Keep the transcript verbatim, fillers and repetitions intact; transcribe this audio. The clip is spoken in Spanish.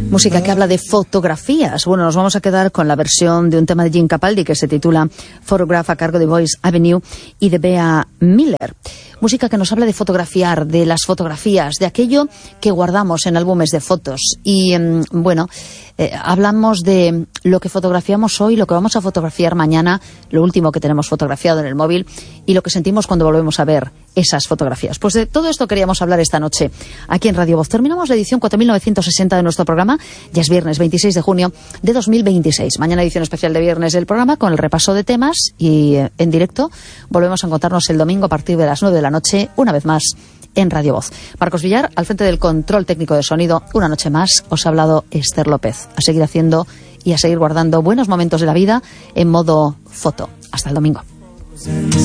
Música que habla de fotografías. Bueno, nos vamos a quedar con la versión de un tema de Jim Capaldi que se titula Photograph, a cargo de Voice Avenue y de Bea Miller. Música que nos habla de fotografiar, de las fotografías, de aquello que guardamos en álbumes de fotos. Y, eh, bueno, eh, hablamos de lo que fotografiamos hoy, lo que vamos a fotografiar mañana, lo último que tenemos fotografiado en el móvil y lo que sentimos cuando volvemos a ver esas fotografías. Pues de todo esto queríamos hablar esta noche aquí en Radio Voz. Terminamos la edición cuatro mil novecientos sesenta de nuestro programa. Ya es viernes veintiséis de junio de dos mil veintiséis. Mañana edición especial de viernes del programa con el repaso de temas y eh, en directo volvemos a encontrarnos el domingo a partir de las nueve de la noche, una vez más en Radio Voz. Marcos Villar, al frente del control técnico de sonido, una noche más, os ha hablado Esther López. A seguir haciendo y a seguir guardando buenos momentos de la vida en modo foto. Hasta el domingo.